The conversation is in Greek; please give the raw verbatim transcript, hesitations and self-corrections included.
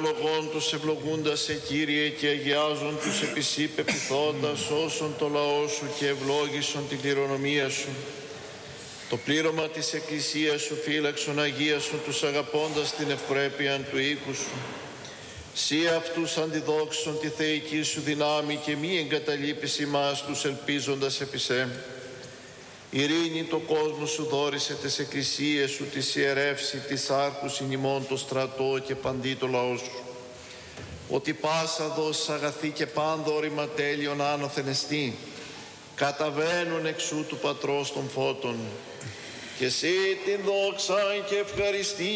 ευλογών τους ευλογούντας σε Κύριε και αγιάζον τους επί σοι πεποιθώντας όσον το λαό σου και ευλόγησον την κληρονομία σου. Το πλήρωμα της Εκκλησίας σου φύλαξον αγίασον τους αγαπώντας την ευπρέπεια του οίκου σου. Σύ αυτούς αντιδόξων τη θεϊκή σου δυνάμει και μη εγκαταλείπεις ημάς τους ελπίζοντας επί σε. Ειρήνη το κόσμο σου δόρισε τις εκκλησίες σου, της ιερεύση, της άρχους ημών το στρατό και παντί το λαό σου. Ότι πάσα δόσεις αγαθή και πάντα όρημα τέλειον άνωθεν εστί, καταβαίνουν εξού του Πατρός των φώτων. Και εσύ την δόξα και ευχαριστή